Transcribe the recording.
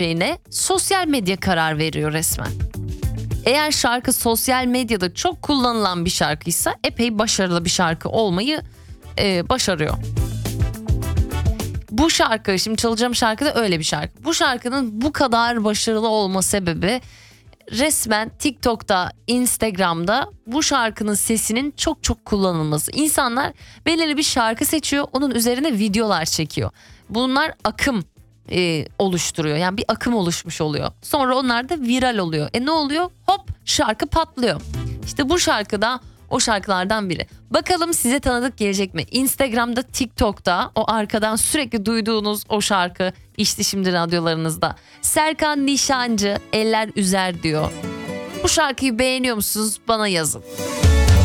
şeyine sosyal medya karar veriyor resmen. Eğer şarkı sosyal medyada çok kullanılan bir şarkıysa epey başarılı bir şarkı olmayı başarıyor. Bu şarkı, şimdi çalacağım şarkı da öyle bir şarkı. Bu şarkının bu kadar başarılı olma sebebi resmen TikTok'ta, Instagram'da bu şarkının sesinin çok çok kullanılması. İnsanlar belirli bir şarkı seçiyor, onun üzerine videolar çekiyor. Bunlar akım oluşturuyor. Yani bir akım oluşmuş oluyor. Sonra onlar da viral oluyor. Ne oluyor? Hop, şarkı patlıyor. İşte bu şarkı da o şarkılardan biri. Bakalım size tanıdık gelecek mi? Instagram'da, TikTok'ta o arkadan sürekli duyduğunuz o şarkı işte şimdi radyolarınızda. Serkan Nişancı Eller Üzer diyor. Bu şarkıyı beğeniyor musunuz? Bana yazın.